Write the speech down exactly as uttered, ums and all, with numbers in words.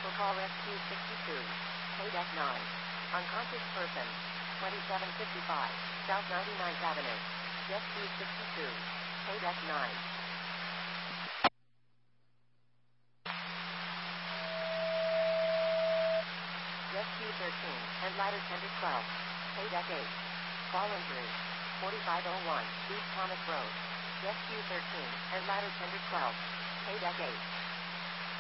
For call rescue sixty-two. Pay deck nine. Unconscious person. twenty-seven fifty-five. South ninety-ninth Avenue. Rescue sixty-two. Pay deck nine. Rescue thirteen. And ladder tender twelve. Pay deck eight. Call injury. forty-five oh one. East Thomas Road. Rescue thirteen. And ladder tender twelve. Pay deck eight.